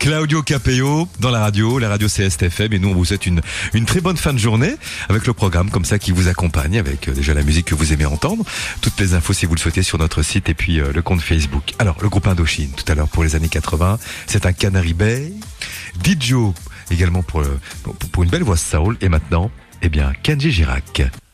Claudio Capéo dans la radio CSTFM, et nous on vous souhaite une très bonne fin de journée avec le programme comme ça qui vous accompagne, avec déjà la musique que vous aimez entendre. Toutes les infos si vous le souhaitez sur notre site et puis le compte Facebook. Alors le groupe Indochine tout à l'heure pour les années 80, c'est un Canary Bay. Didio également pour une belle voix soul, et maintenant, eh bien, Kenji Girac.